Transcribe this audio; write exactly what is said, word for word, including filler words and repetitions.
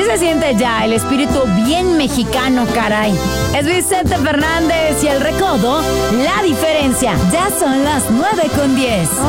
se siente ya el espíritu bien mexicano, caray. Es Vicente Fernández y El Recodo, La Diferencia. Ya son las nueve con diez.